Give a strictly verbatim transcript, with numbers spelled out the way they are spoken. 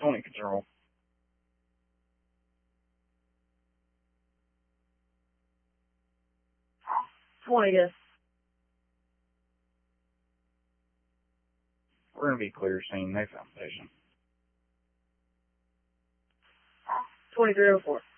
twenty control. twenty, guess. We're going to be clear scene, no foundation. twenty-three oh four.